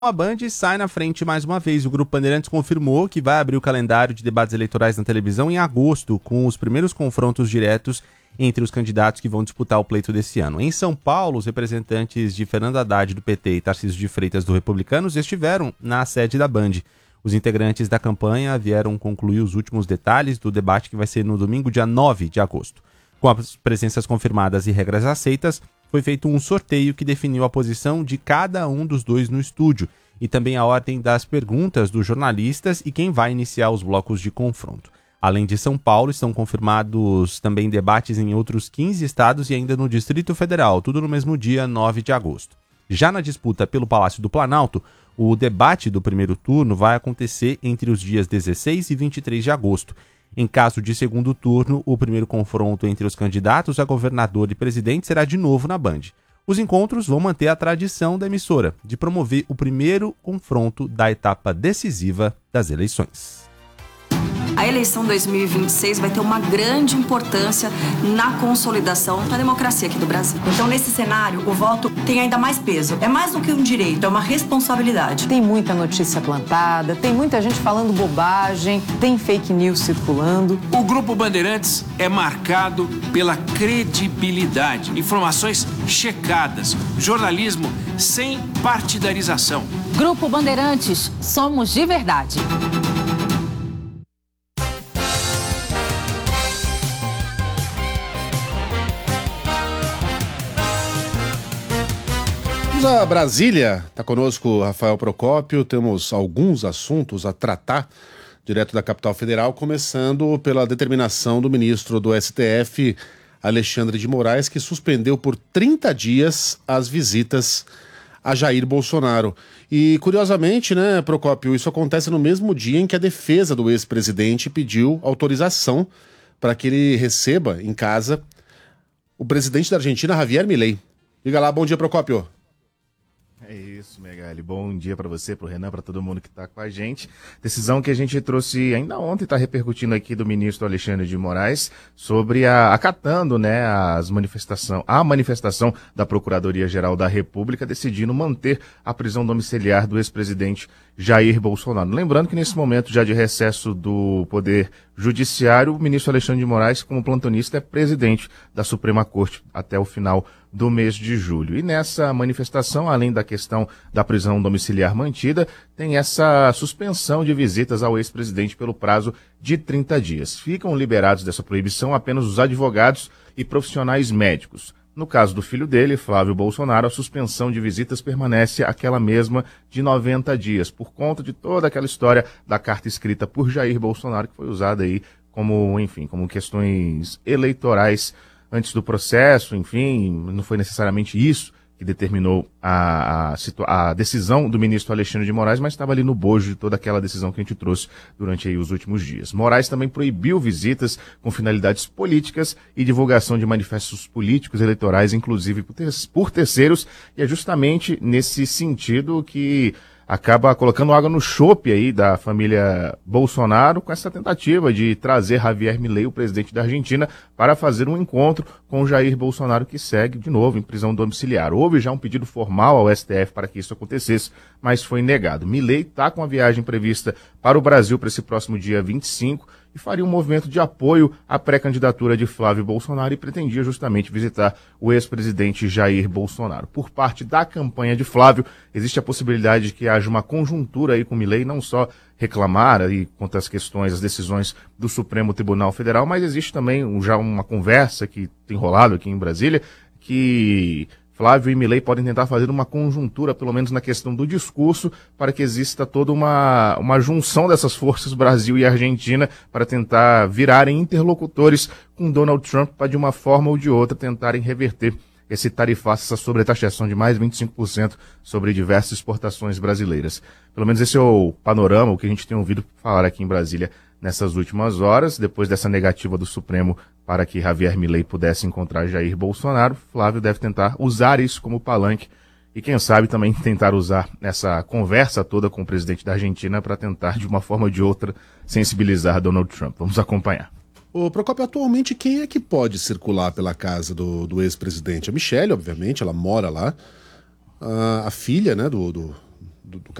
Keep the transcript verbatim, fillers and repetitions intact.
A Band sai na frente mais uma vez. O Grupo Bandeirantes confirmou que vai abrir o calendário de debates eleitorais na televisão em agosto, com os primeiros confrontos diretos entre os candidatos que vão disputar o pleito desse ano. Em São Paulo, os representantes de Fernando Haddad, do P T, e Tarcísio de Freitas, do Republicanos, estiveram na sede da Band. Os integrantes da campanha vieram concluir os últimos detalhes do debate que vai ser no domingo, dia nove de agosto. Com as presenças confirmadas e regras aceitas, foi feito um sorteio que definiu a posição de cada um dos dois no estúdio e também a ordem das perguntas dos jornalistas e quem vai iniciar os blocos de confronto. Além de São Paulo, estão confirmados também debates em outros quinze estados e ainda no Distrito Federal, tudo no mesmo dia, nove de agosto. Já na disputa pelo Palácio do Planalto, o debate do primeiro turno vai acontecer entre os dias dezesseis e vinte e três de agosto. Em caso de segundo turno, o primeiro confronto entre os candidatos a governador e presidente será de novo na Band. Os encontros vão manter a tradição da emissora de promover o primeiro confronto da etapa decisiva das eleições. A eleição dois mil e vinte e seis vai ter uma grande importância na consolidação da democracia aqui do Brasil. Então, nesse cenário, o voto tem ainda mais peso. É mais do que um direito, é uma responsabilidade. Tem muita notícia plantada, tem muita gente falando bobagem, tem fake news circulando. O Grupo Bandeirantes é marcado pela credibilidade, informações checadas, jornalismo sem partidarização. Grupo Bandeirantes, somos de verdade. Vamos a Brasília, está conosco Rafael Procópio, temos alguns assuntos a tratar direto da capital federal, começando pela determinação do ministro do S T F, Alexandre de Moraes, que suspendeu por trinta dias as visitas a Jair Bolsonaro. E, curiosamente, né, Procópio, isso acontece no mesmo dia em que a defesa do ex-presidente pediu autorização para que ele receba em casa o presidente da Argentina, Javier Milei. Diga lá, bom dia, Procópio. É isso, Megali. Bom dia para você, para o Renan, para todo mundo que está com a gente. Decisão que a gente trouxe ainda ontem, está repercutindo aqui do ministro Alexandre de Moraes sobre a, acatando, né, as manifestação, a manifestação da Procuradoria-Geral da República decidindo manter a prisão domiciliar do ex-presidente Jair Bolsonaro. Lembrando que nesse momento já de recesso do Poder Judiciário, o ministro Alexandre de Moraes, como plantonista, é presidente da Suprema Corte até o final do mês de julho. E nessa manifestação, além da questão da prisão domiciliar mantida, tem essa suspensão de visitas ao ex-presidente pelo prazo de trinta dias. Ficam liberados dessa proibição apenas os advogados e profissionais médicos. No caso do filho dele, Flávio Bolsonaro, a suspensão de visitas permanece aquela mesma de noventa dias, por conta de toda aquela história da carta escrita por Jair Bolsonaro, que foi usada aí como, enfim, como questões eleitorais antes do processo, enfim, não foi necessariamente isso que determinou a, a, a decisão do ministro Alexandre de Moraes, mas estava ali no bojo de toda aquela decisão que a gente trouxe durante aí os últimos dias. Moraes também proibiu visitas com finalidades políticas e divulgação de manifestos políticos eleitorais, inclusive por, ter, por terceiros, e é justamente nesse sentido que acaba colocando água no chope aí da família Bolsonaro com essa tentativa de trazer Javier Milei, o presidente da Argentina, para fazer um encontro com Jair Bolsonaro, que segue de novo em prisão domiciliar. Houve já um pedido formal ao S T F para que isso acontecesse, mas foi negado. Milei está com a viagem prevista para o Brasil para esse próximo dia vinte e cinco e faria um movimento de apoio à pré-candidatura de Flávio Bolsonaro e pretendia justamente visitar o ex-presidente Jair Bolsonaro. Por parte da campanha de Flávio, existe a possibilidade de que haja uma conjuntura aí com Milei, não só reclamar aí quanto às questões, as decisões do Supremo Tribunal Federal, mas existe também já uma conversa que tem rolado aqui em Brasília, que Flávio e Milei podem tentar fazer uma conjuntura, pelo menos na questão do discurso, para que exista toda uma, uma junção dessas forças, Brasil e Argentina, para tentar virarem interlocutores com Donald Trump, para de uma forma ou de outra tentarem reverter esse tarifaço, essa sobretaxação de mais vinte e cinco por cento sobre diversas exportações brasileiras. Pelo menos esse é o panorama, o que a gente tem ouvido falar aqui em Brasília nessas últimas horas, depois dessa negativa do Supremo para que Javier Milei pudesse encontrar Jair Bolsonaro. Flávio deve tentar usar isso como palanque e, quem sabe, também tentar usar essa conversa toda com o presidente da Argentina para tentar, de uma forma ou de outra, sensibilizar Donald Trump. Vamos acompanhar. Ô, Procópio, atualmente quem é que pode circular pela casa do, do ex-presidente? A Michelle, obviamente, ela mora lá. A, a filha, né, do, do, do, do